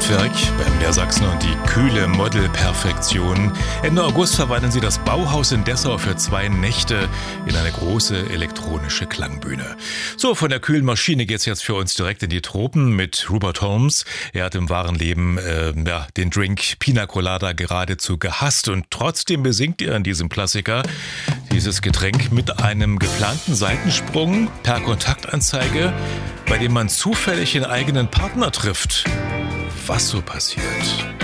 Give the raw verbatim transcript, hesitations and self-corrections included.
Kraftwerk beim Niedersachsen und die kühle Model-Perfektion. Ende August verwandeln sie das Bauhaus in Dessau für zwei Nächte in eine große elektronische Klangbühne. So, von der kühlen Maschine geht's jetzt für uns direkt in die Tropen mit Rupert Holmes. Er hat im wahren Leben äh, ja, den Drink Pina Colada geradezu gehasst und trotzdem besingt er in diesem Klassiker dieses Getränk mit einem geplanten Seitensprung per Kontaktanzeige, bei dem man zufällig den eigenen Partner trifft. Was so passiert?